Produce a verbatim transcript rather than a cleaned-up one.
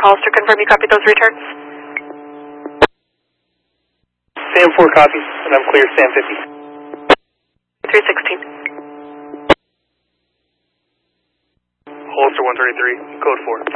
Hollister, confirm you copy those returns. Sam four copies, and I'm clear, Sam fifty. three sixteen. Hollister one thirty-three, code four.